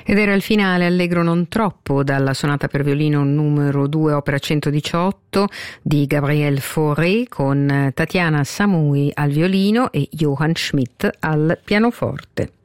Ed era il finale allegro non troppo dalla sonata per violino numero 2 opera 118 di Gabriel Fauré con Tatiana Samui al violino e Johann Schmidt al pianoforte.